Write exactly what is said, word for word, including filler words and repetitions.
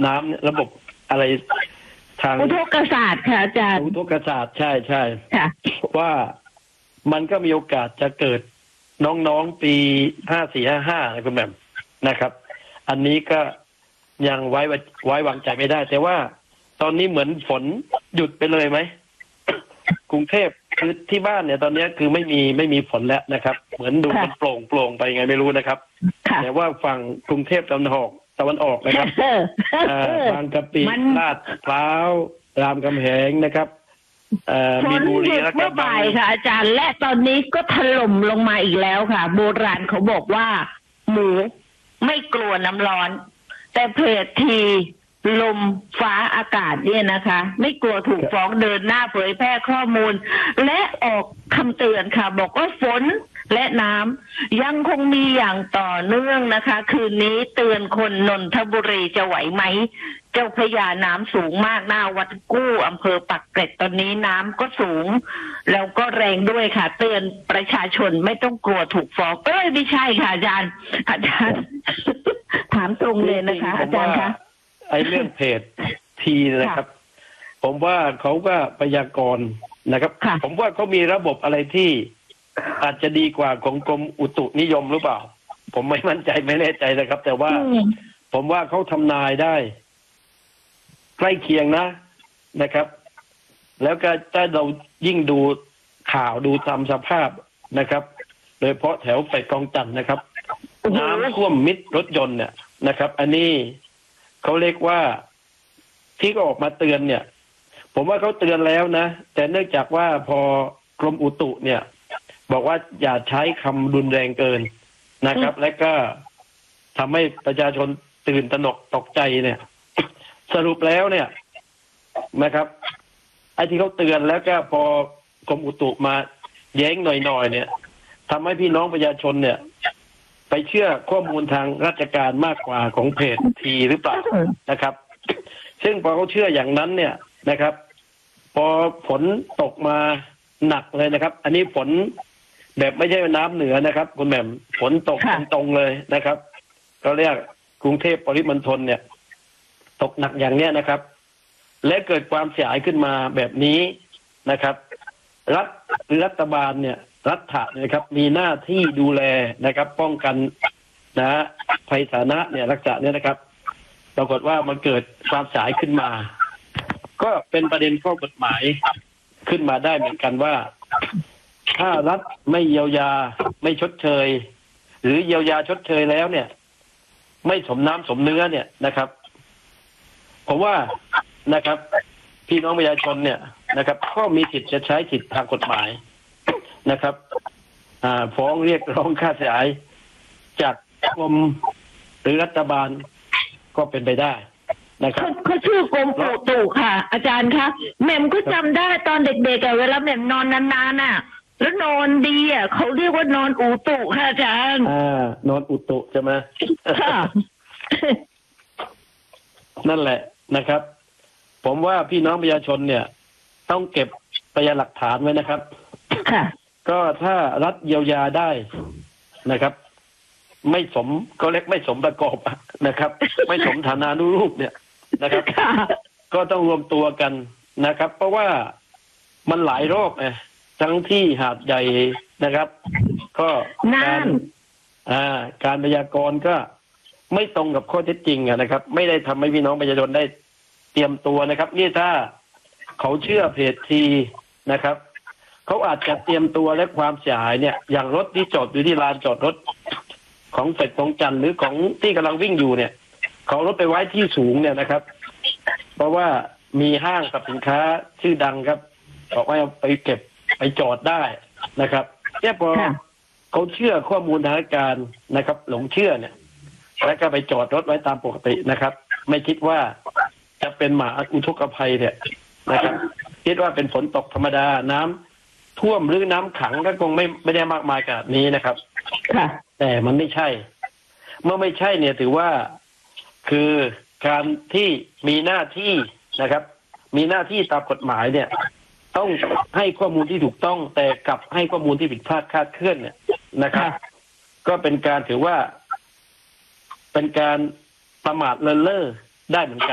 น้ำระบบอะไรทางอุทกศาสตร์ค่ะอาจารย์อุทกศาสตร์ใช่ใช่ค่ะว่ามันก็มีโอกาสจะเกิดน้องๆปีห้าสี่ห้าห้านะคุณแม่นะครับอันนี้ก็ยังไว้ไว้วางใจไม่ได้แต่ว่าตอนนี้เหมือนฝนหยุดไปเลยไหม กรุงเทพคือที่บ้านเนี่ยตอนนี้คือไม่มีไม่มีฝนแล้วนะครับเหมือนดูมันโปร่งโปร่งไปไงไม่รู้นะครับแต่ว่าฝั่งกรุงเทพตะวันออกตะวันออกนะครับบางกะปิลาดพร้าวรามคำแหงนะครับมีบุรีและเมื่อบ่ายค่ะอาจารย์และตอนนี้ก็ถล่มลงมาอีกแล้วค่ะโบราณเขาบอกว่าหมูไม่กลัวน้ำร้อนแต่เพจทีลมฟ้าอากาศเนี่ยนะคะไม่กลัวถูกฟ้องเดินหน้าเผยแพร่ข้อมูลและออกคำเตือนค่ะบอกว่าฝนและน้ำยังคงมีอย่างต่อเนื่องนะคะคืนนี้เตือนคนนนทบุรีจะไหวไหมเจ้าพระยาน้ำสูงมากหน้าวัดกู้อำเภอปักเกร็ดตอนนี้น้ำก็สูงแล้วก็แรงด้วยค่ะเตือนประชาชนไม่ต้องกลัวถูกฟ้องเอ้ยไม่ใช่ค่ะอาจารย์อาจารย์ถามตรงเลยนะคะอาจารย์คะไอ้เรื่องเพจทีนะครับผมว่าเขาก็พยากรณ์นะครับผมว่าเขามีระบบอะไรที่อาจจะดีกว่าของกรมอุตุนิยมหรือเปล่าผมไม่มั่นใจไม่แน่ใจนะครับแต่ว่าผมว่าเขาทำนายได้ใกล้เคียงนะนะครับแล้วก็ถ้าเรายิ่งดูข่าวดูตามสภาพนะครับโดยเฉพาะแถวไปกองจันทร์นะครับน้ำท่วมมิดรถยนต์เนี่ยนะครับอันนี้เขาเรียกว่าที่ก็ออกมาเตือนเนี่ยผมว่าเขาเตือนแล้วนะแต่เนื่องจากว่าพอกรมอุตุเนี่ยบอกว่าอย่าใช้คำรุนแรงเกินนะครับ และก็ทำให้ประชาชนตื่นตระหนกตกใจเนี่ยสรุปแล้วเนี่ยนะครับไอ้ที่เขาเตือนแล้วก็พอกรมอุตุมาแย้งหน่อยๆเนี่ยทำให้พี่น้องประชาชนเนี่ยไปเชื่อข้อมูลทางราชการมากกว่าของเพจทีหรือเปล่านะครับซึ่งพอเขาเชื่ออย่างนั้นเนี่ยนะครับ พอฝนตกมาหนักเลยนะครับอันนี้ฝนแบบไม่ใช่น้ำเหนือนะครับคุณแหม่มฝนตกตรงๆเลยนะครับก็เรียกกรุงเทพปริมณฑลเนี่ยตกหนักอย่างเนี้ยนะครับและเกิดความเสียหายขึ้นมาแบบนี้นะครับรัฐหรือรัฐบาลเนี่ยรัฐะเนี่ยครับมีหน้าที่ดูแลนะครับป้องกันนะภัยสาธารณะเนี่ยรักษาเนี่ยนะครับปรากฏว่ามันเกิดความเสียหายขึ้นมาก็เป็นประเด็นข้อกฎหมายขึ้นมาได้เหมือนกันว่าถ้ารัฐไม่เยียวยาไม่ชดเชยหรือเยียวยาชดเชยแล้วเนี่ยไม่สมน้ำสมเนื้อเนี่ยนะครับผมว่านะครับพี่น้องประชาชนเนี่ยนะครับก็มีสิทธิ์จะใช้สิทธิทางกฎหมายนะครับอ่าฟ้องเรียกร้องค่าเสียหายจากกรมหรือรัฐบาลก็เป็นไปได้นะครับเขาชื่อกรมอุตุค่ะอาจารย์คะแหม่มก็จำได้ตอนเด็กๆเวลาแหม่มนอนนานๆน่ะแล้วนอนดีอ่ะเขาเรียกว่านอนอุตุค่ะอาจารย์อ่านอนอุตุใช่ไหมค่ะนั่นแหละนะครับผมว่าพี่น้องประชาชนเนี่ยต้องเก็บพยานหลักฐานไว้นะครับค่ะก็ถ้ารัฐเยียวยาได้นะครับ ไม่สมก็เล็กไม่สมประกอบนะครับ ไม่สมฐานานุรูปเนี่ยนะครับก็ต้องรวมตัวกันนะครับ เพราะว่ามันหลายรอบไงทั้งที่หาดใหญ่นะครับ ก็การอ่าการพยากรณ์ก็ไม่ตรงกับข้อเท็จจริงนะครับไม่ได้ทำให้พี่น้องประชาชนได้เตรียมตัวนะครับนี่ถ้าเขาเชื่อเพจทีนะครับเขาอาจจะเตรียมตัวและความเสียหายเนี่ยอย่างรถที่จอดอยู่ที่ลานจอดรถของเป็ดของจันหรือของที่กำลังวิ่งอยู่เนี่ยเขารถไปไว้ที่สูงเนี่ยนะครับเพราะว่ามีห้างสรรพสินค้าชื่อดังครับบอกว่าไปเก็บไปจอดได้นะครับเนี่ยพอเขาเชื่อข้อมูลทางการนะครับหลงเชื่อเนี่ยแล้วก็ไปจอดรถไว้ตามปกตินะครับไม่คิดว่าจะเป็นหมาอุทกภัยเนี่ยนะครับคิดว่าเป็นฝนตกธรรมดาน้ำท่วมหรือน้ำขังก็คงไม่ไม่ได้มากมายขนาดนี้นะครับแต่มันไม่ใช่เมื่อไม่ใช่เนี่ยถือว่าคือการที่มีหน้าที่นะครับ มีหน้าที่ตามกฎหมายเนี่ยต้องให้ข้อมูลที่ถูกต้องแต่กลับให้ข้อมูลที่ผิดพลาดคลาดเคลื่อนเนี่ยนะครับก็เป็นการถือว่าเป็นการประมาทเลินเล่อได้เหมือนกัน